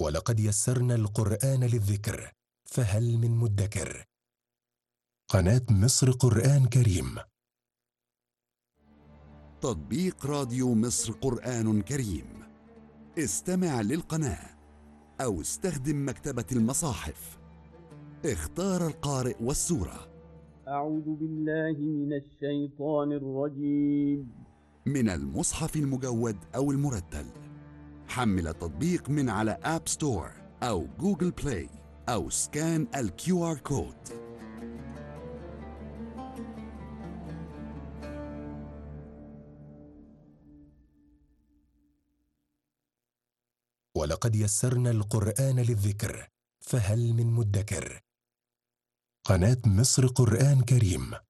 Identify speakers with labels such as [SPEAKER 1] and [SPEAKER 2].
[SPEAKER 1] ولقد يسرنا القرآن للذكر فهل من مدكر. قناة مصر قرآن كريم.
[SPEAKER 2] تطبيق راديو مصر قرآن كريم. استمع للقناة أو استخدم مكتبة المصاحف. اختار القارئ والسورة.
[SPEAKER 3] أعوذ بالله من الشيطان الرجيم.
[SPEAKER 2] من المصحف المجود أو المرتل. حمل التطبيق من على آب ستور أو جوجل بلاي أو سكان QR كود.
[SPEAKER 1] ولقد يسرنا القرآن للذكر فهل من مدكر. قناة مصر قرآن كريم.